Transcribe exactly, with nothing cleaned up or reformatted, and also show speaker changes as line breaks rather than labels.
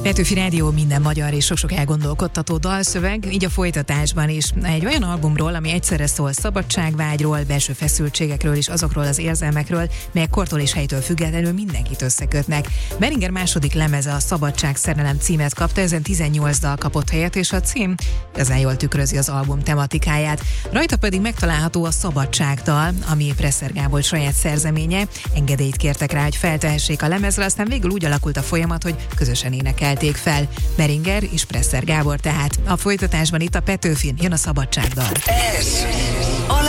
Petőfi Rádió, minden magyar és sok-sok elgondolkodtató dalszöveg, így a folytatásban is. Egy olyan albumról, ami egyszerre szól szabadságvágyról, belső feszültségekről és azokról az érzelmekről, melyek kortól és helytől függetlenül mindenkit összekötnek. Beringer második lemeze, a Szabadság Szerelem címet kapta, ezen tizennyolc dal kapott helyet, és a cím igazán jól tükrözi az album tematikáját. Rajta pedig megtalálható a Szabadságdal, ami Presser Gábor saját szerzeménye. Engedélyt kértek rá, hogy feltehessék a lemezre, aztán végül úgy alakult a folyamat, hogy közösen énekelték fel. Beringer és Presser Gábor tehát. A folytatásban itt a Petőfin jön a Szabadságdal.
Ez